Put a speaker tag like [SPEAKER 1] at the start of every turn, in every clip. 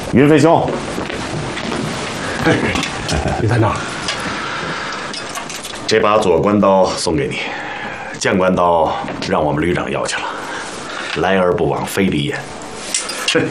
[SPEAKER 1] 云飞兄，
[SPEAKER 2] 李探长，
[SPEAKER 1] 这把左关刀送给你，将关刀让我们旅长要去了。来而不往非礼也。是。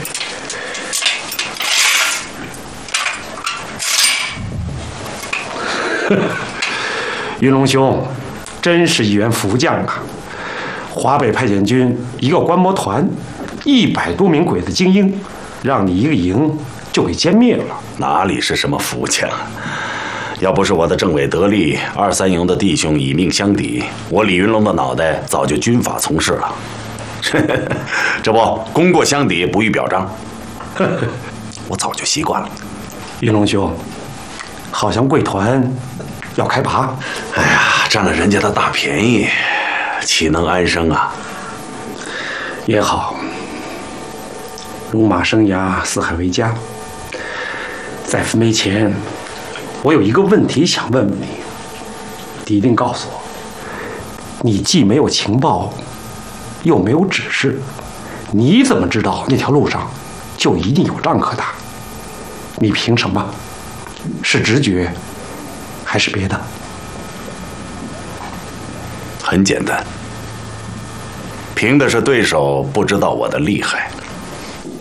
[SPEAKER 2] 云龙兄，真是一员福将啊！华北派遣军一个观摩团，100多名鬼子精英，让你一个营就给歼灭了。
[SPEAKER 1] 哪里是什么福将？要不是我的政委得力，2、3营的弟兄以命相抵，我李云龙的脑袋早就军法从事了。这不，功过相抵，不予表彰。我早就习惯了。
[SPEAKER 2] 云龙兄，好像贵团要开拔。
[SPEAKER 1] 哎呀，占了人家的大便宜，岂能安生啊？
[SPEAKER 2] 也好，戎马生涯，四海为家。在分没前，我有一个问题想问问你，你一定告诉我，你既没有情报，又没有指示，你怎么知道那条路上就一定有仗可打？你凭什么？是直觉，还是别的？
[SPEAKER 1] 很简单，凭的是对手不知道我的厉害。